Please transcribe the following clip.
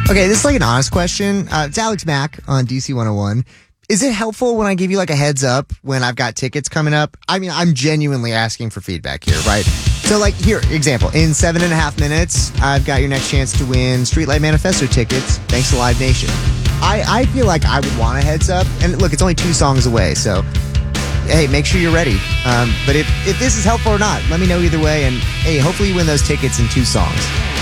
Okay, this is like an honest question. It's Alex Mack on DC 101. Is it helpful when I give you like a heads up when I've got tickets coming up? I mean, I'm genuinely asking for feedback here, right? So like here, example, in 7.5 minutes, I've got your next chance to win Streetlight Manifesto tickets thanks to Live Nation. I feel like I would want a heads up. And look, it's only 2 songs away, so hey, make sure you're ready. But if this is helpful or not, let me know either way. And hey, hopefully you win those tickets in 2 songs.